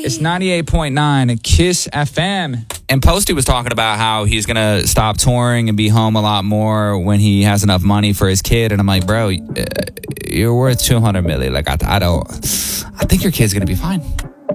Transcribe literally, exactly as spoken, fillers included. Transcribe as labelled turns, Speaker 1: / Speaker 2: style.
Speaker 1: It's ninety-eight point nine Kiss F M. And Posty was talking about how he's going to stop touring and be home a lot more when he has enough money for his kid. And I'm like, bro, you're worth two hundred million. Like, I, I don't, I think your kid's going to be fine.